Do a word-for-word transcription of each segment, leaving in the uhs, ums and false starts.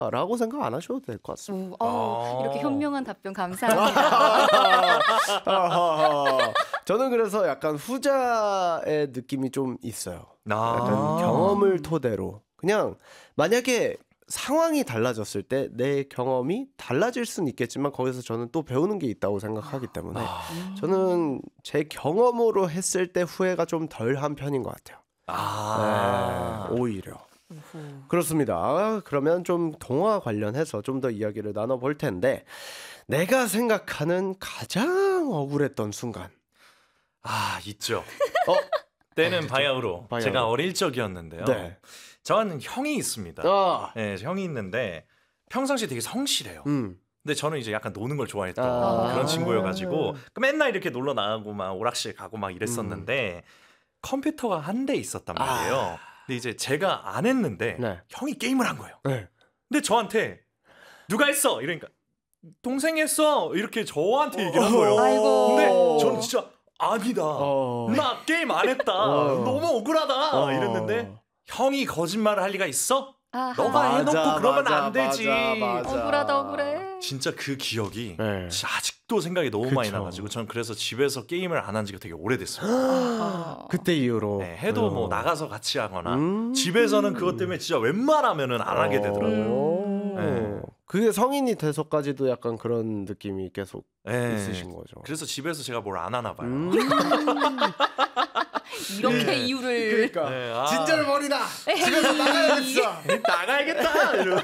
라고 생각 안 하셔도 될 것 같습니다. 오, 어, 아. 이렇게 현명한 답변 감사합니다. 저는 그래서 약간 후자의 느낌이 좀 있어요. 아. 약간 경험을 토대로 그냥 만약에 상황이 달라졌을 때 내 경험이 달라질 수는 있겠지만 거기서 저는 또 배우는 게 있다고 생각하기 때문에 아. 저는 제 경험으로 했을 때 후회가 좀 덜한 편인 것 같아요. 아. 네, 오히려. 그렇습니다. 그러면 좀 동화 관련해서 좀 더 이야기를 나눠볼 텐데 내가 생각하는 가장 억울했던 순간. 아, 있죠. 어? 때는 바야흐로 바야흐로. 제가 어릴 적이었는데요. 네. 저는 형이 있습니다. 아. 네, 형이 있는데 평상시에 되게 성실해요. 음. 근데 저는 이제 약간 노는 걸 좋아했던 아. 그런 친구여가지고 맨날 이렇게 놀러 나가고 막 오락실 가고 막 이랬었는데 컴퓨터가 한 대 있었단 말이에요. 아. 근데 이제 제가 안 했는데 네. 형이 게임을 한 거예요. 네. 근데 저한테 누가 했어? 이러니까 동생이 했어. 이렇게 저한테 얘기를 한 거예요. 아이고. 근데 저는 진짜 아니다. 어. 나 게임 안 했다. 어. 너무 억울하다. 어. 이랬는데 형이 거짓말을 할 리가 있어? 아하. 너가 맞아, 해놓고 그러면 맞아, 안 되지. 맞아, 맞아. 억울하다 억울해. 진짜 그 기억이 네. 진짜 아직도 생각이 너무 많이 그쵸. 나가지고 전 그래서 집에서 게임을 안 한 지가 되게 오래됐어요. 아. 그때 이후로 네, 해도 어. 뭐 나가서 같이 하거나 음. 집에서는 그것 때문에 진짜 웬만하면은 안 하게 되더라고요. 어. 네. 그게 성인이 돼서까지도 약간 그런 느낌이 계속 네. 있으신 거죠. 그래서 집에서 제가 뭘 안 하나 봐요. 음. 이렇게 네. 이유를 그러니까 네, 아. 진절머리다. 집에서 나가야겠어. 나가야겠다. 이러고.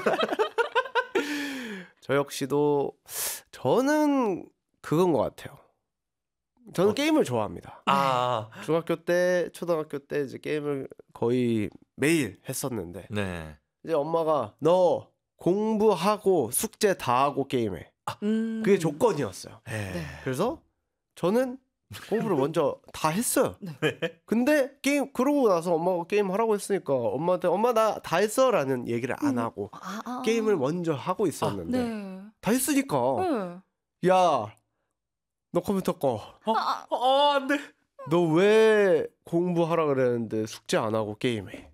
저 역시도 저는 그건 것 같아요. 저는 어. 게임을 좋아합니다. 아, 중학교 때, 초등학교 때 이제 게임을 거의 매일 했었는데 네. 이제 엄마가 너 공부하고 숙제 다 하고 게임해. 음. 그게 조건이었어요. 네. 네. 그래서 저는 공부를 먼저 다 했어요. 네. 근데 게임 그러고 나서 엄마가 게임 하라고 했으니까 엄마한테 엄마 나 다 했어라는 얘기를 안 음. 하고 아, 아. 게임을 먼저 하고 있었는데 네. 다 했으니까 네. 야 너 컴퓨터 꺼. 어, 어, 안 돼. 너 왜 공부하라 그랬는데 숙제 안 하고 게임해?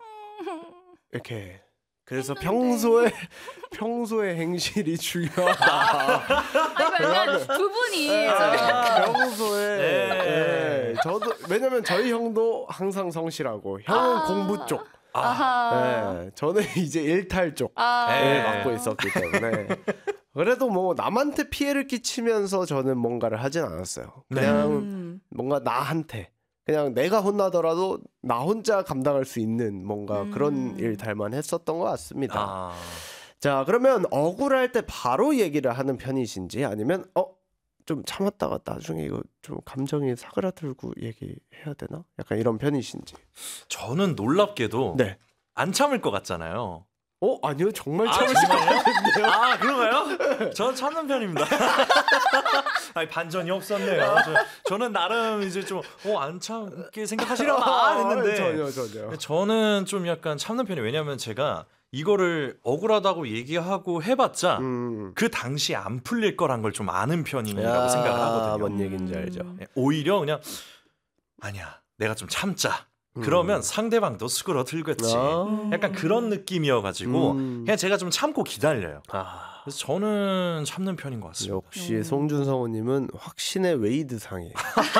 이렇게. 그래서 평소에 평소에 행실이 중요하다. 아니, 왜냐면 두 분이 네, 저기- 평소에 네. 네, 저도 왜냐면 저희 형도 항상 성실하고 형은 아. 공부 쪽, 아하. 네, 저는 이제 일탈 쪽을 아. 네. 맡고 있었기 때문에 그래도 뭐 남한테 피해를 끼치면서 저는 뭔가를 하진 않았어요. 그냥 음. 뭔가 나한테 그냥 내가 혼나더라도 나 혼자 감당할 수 있는 뭔가 음. 그런 일탈만 했었던 것 같습니다. 아, 자, 그러면 억울할 때 바로 얘기를 하는 편이신지 아니면 어? 좀 참았다가 나중에 이거 좀 감정이 사그라들고 얘기해야 되나? 약간 이런 편이신지. 저는 놀랍게도 네. 안 참을 것 같잖아요. 어? 아니요. 정말 아, 참으실 것 정말요? 같은데요. 아, 그런가요? 저는 참는 편입니다. 아니, 반전이 없었네요. 저, 저는 나름 이제 좀, 어, 안 참게 생각하시려나 했는데. 전혀 전혀. 저는 좀 약간 참는 편이에요. 왜냐면 제가 이거를 억울하다고 얘기하고 해봤자 음. 그 당시에 안 풀릴 거란 걸 좀 아는 편이라고 생각을 하거든요. 뭔 얘기인지 알죠. 음. 네, 오히려 그냥 아니야, 내가 좀 참자. 그러면 음. 상대방도 수그러들겠지. 아. 약간 그런 느낌이어가지고 음. 그냥 제가 좀 참고 기다려요. 아. 그래서 저는 참는 편인 것 같습니다. 역시 음. 송준 성우님은 확신의 웨이드상이에요.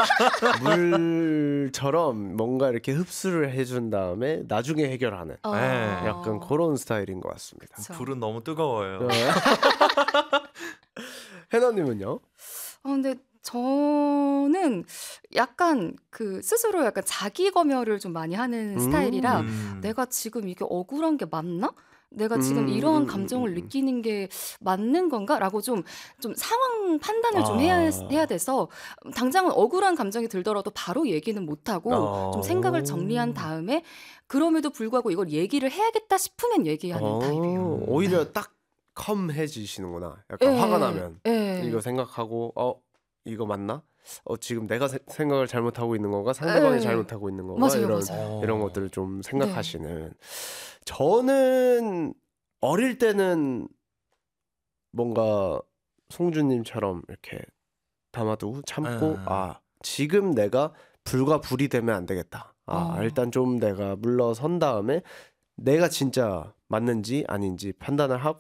물처럼 뭔가 이렇게 흡수를 해준 다음에 나중에 해결하는 어. 네, 약간 그런 스타일인 것 같습니다. 그쵸. 불은 너무 뜨거워요. 네. 해나님은요? 어, 근데 저는 약간 그 스스로 약간 자기 검열을 좀 많이 하는 음. 스타일이라 음. 내가 지금 이게 억울한 게 맞나? 내가 지금 음, 이러한 음, 감정을 음, 음. 느끼는 게 맞는 건가?라고 좀 좀 상황 판단을 좀 아. 해야 해야 돼서 당장은 억울한 감정이 들더라도 바로 얘기는 못 하고 어. 좀 생각을 정리한 다음에 그럼에도 불구하고 이걸 얘기를 해야겠다 싶으면 얘기하는 어, 타입이에요. 오히려 딱 컴해지시는구나. 약간 예, 화가 나면 예. 이거 생각하고 어 이거 맞나? 어 지금 내가 세- 생각을 잘못하고 있는 건가? 상대방이 예. 잘못하고 있는 건가? 맞아요, 이런 맞아요. 이런 것들을 좀 생각하시는. 저는 어릴 때는 뭔가 송주님처럼 이렇게 담아두고 참고 음. 아 지금 내가 불과 불이 되면 안 되겠다. 아 어. 일단 좀 내가 물러선 다음에 내가 진짜 맞는지 아닌지 판단을 하고